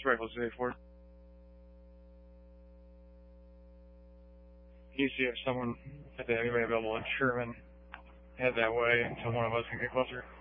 Rifle 284. You see if someone, if anybody available in Sherman, head that way until one of us can get closer.